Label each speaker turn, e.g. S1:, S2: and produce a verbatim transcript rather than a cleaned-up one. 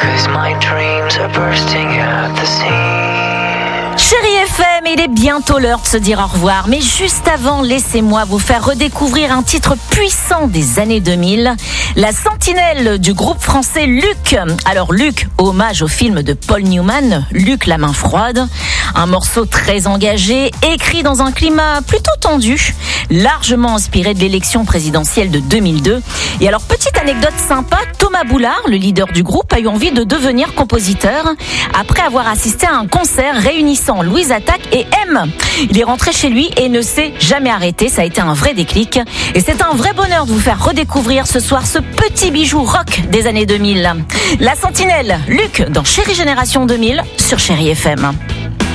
S1: 'cause my dreams are bursting at the seams.
S2: Chérie F M, il est bientôt l'heure de se dire au revoir. Mais juste avant, laissez-moi vous faire redécouvrir un titre puissant des années deux mille. La sentinelle du groupe français Luc. Alors Luc, hommage au film de Paul Newman, Luc la main froide. Un morceau très engagé, écrit dans un climat plutôt tendu, largement inspiré de l'élection présidentielle de deux mille deux. Et alors, petite anecdote sympa, Thomas Boulard, le leader du groupe, a eu envie de devenir compositeur après avoir assisté à un concert réunissant Louise Attaque et M. Il est rentré chez lui et ne s'est jamais arrêté. Ça a été un vrai déclic. Et c'est un vrai bonheur de vous faire redécouvrir ce soir ce petit bijou rock des années deux mille. La sentinelle, Luc, dans Chérie Génération deux mille sur Chérie F M.